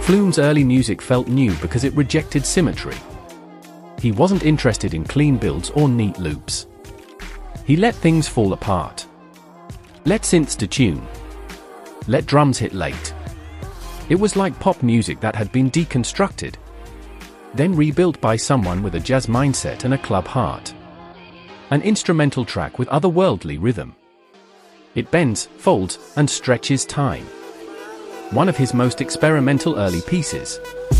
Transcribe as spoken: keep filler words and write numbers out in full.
Flume's early music felt new because it rejected symmetry. He wasn't interested in clean builds or neat loops. He let things fall apart. Let synths detune. Let drums hit late. It was like pop music that had been deconstructed, then rebuilt by someone with a jazz mindset and a club heart. An instrumental track with otherworldly rhythm. It bends, folds, and stretches time. One of his most experimental early pieces.